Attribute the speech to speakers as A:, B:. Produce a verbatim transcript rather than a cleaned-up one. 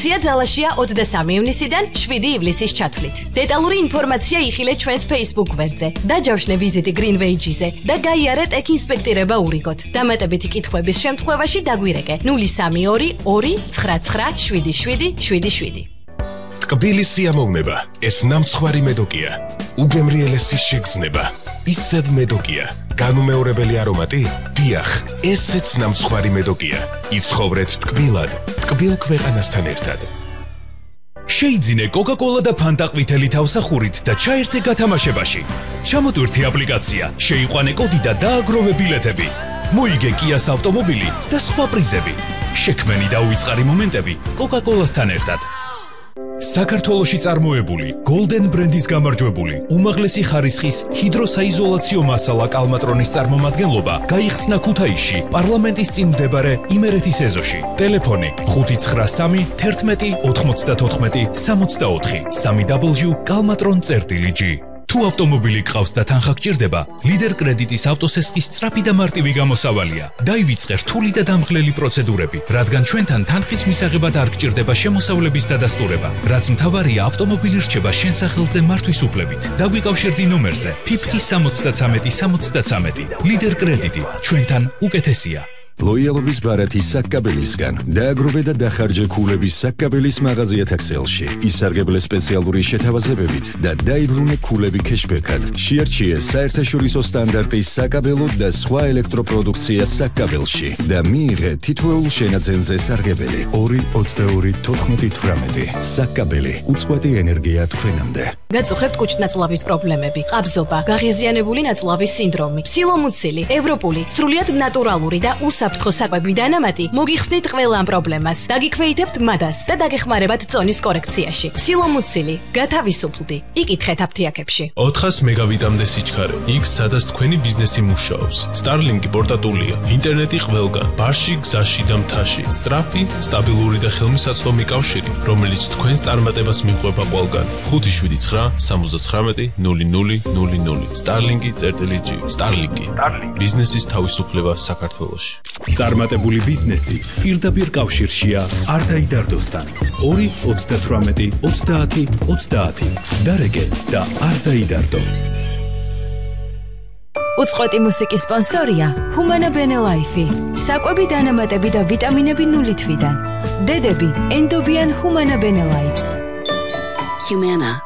A: აქცია ძალაშია ოცდასამი ივნისიდან შვიდი ივლისის ჩათვლით. დეტალური ინფორმაცია იხილე ჩვენს Facebook გვერდზე. დაჯავშნე ვიზიტი Greenwage-ზე და გაიარე ტექ ინსპექტირება ურიგოთ. დამატებითი კითხვების შემთხვევაში დაგვირეკე ნული სამი ორი ორი ცხრა ცხრა შვიდი შვიდი შვიდი შვიდი.
B: ტკბილი სიამოვნება, ეს ნამცხვარი მედოკია. უგემრიელესი შეგრძნება, ისევ მედოკია. განუმეორებელი არომატი? დიახ, ესეც ნამცხვარი მედოკია. იცხოვრეთ ტკბილად, ტკბილ ქვეყანასთან ერთად.
C: შეიძინე კოკა-კოლა და ფანტა ყვითელი თავსახურით და ჩაერთე გათამაშებაში. ჩამოტვირთი აპლიკაცია, შეიყვანე კოდი და დააგროვე ბილეთები. მოიგე კიას ავტომობილი და სხვა პრიზები. შექმენი და უიწყარი მომენტები კოკა-კოლასთან ერთად. საქართველოში წარმოებული Golden ბრენდის გამარჯვებული უმაღლესი ხარისხის ჰიდროსაიზოლაციო მასალა კალმატრონის წარმომადგენლობა გაიხსნა ქუთაისში პარლამენტის წინ მდებარე იმერეთის ეზოში. ტელეფონი ხუთი ცხრა სამი თერთმეტი ოთხმოცდათოთხმეტი სამოცდაოთხი სამი დაბლიუ კალმატრონ წერტილი ჯი. თუ ავტომობილი გყავს და თანხა გჭირდება, ლიდერ კრედიტის ავტოსესხის სწრაფი და მარტივი გამოსავალია. დაივიწყე რთული და დამღლელი პროცედურები, რადგან ჩვენთან თანხის მისაღებად არ გჭირდება შემოსავლების დადასტურება, რაც მთავარია ავტომობილი რჩება შენ სახელზე მართვის უფლებით. დაგვიკავშირდი ნომერზე ფიფკი სამოცდათრამეტი სამოცდათრამეტი. ლიდერ კრედიტი ჩვენთან უკეთესია.
D: ლოიალობის ბარათი საკკაბელისგან დააგროვე და დახარჯე ქულების საკკაბელის მაღაზია თაქსელში. ისარგებლე სპეციალური შეთავაზებებით და დაიბრუნე ქულები ქეშბექად. შეარჩიე საერთაშორისო სტანდარტის საკაბელო და სხვა ელექტროპროდუქცია საკკაბელში და მიიღე თითოეულ შენაძენზე სარგებელი. ორი ოცდაორი თოთხმეტი თვრამეტი. საკკაბელი უწყვეტი ენერგია თქვენამდე.
A: გაწუხებთ კუჭ-ნაწლავის პრობლემები, ყაბზობა, გაღიზიანებული ნაწლავის სინდრომი, ფსილომუცილი, ევროპული, სრულიად ნატურალური და უსაფრთხო საკვები დანამატი მოგიხსნით ყველა ამ პრობლემას. დაგიქვეითებთ მადას და დაგეხმარებათ წონის კორექციაში. ფსილომუცილი, გათავისუფლდი. იკითხეთ აფთიაქებში.
E: ოთხას მეგავიტამდე სიჩქარე. იქ სადაც თქვენი ბიზნესი მუშაობს. Starlink-ი პორტატულია, ინტერნეტი ყველგან, ბარში, გზაში და მთაში. სწრაფი, სტაბილური და ხელმისაწვდომი კავშირი, რომელიც თქვენს წარმატებას მიყვება ყველგან. ხუთი შვიდი ცხრა სამოცდათხრამეტი ნული ნული ნული ნული. Starlink-ი წერტილი ჯი. Starlink-ი. ბიზნესის თავისუფლება საქართველოში.
C: წარმატებული ბიზნესი პირდაპირ კავშირშია არ დაიდარდოსთან. ორი ოცდათვრამეტი ოცდაათი ოცდაათი. დარეგე და არ დაიდარდო.
F: უწყვეტი მუსიკის სპონსორია Humana Bene Life. საკვები დანამატები და ვიტამინები ნული თვიდან. დედები ენდობიან Humana Bene Lives.
G: Humana.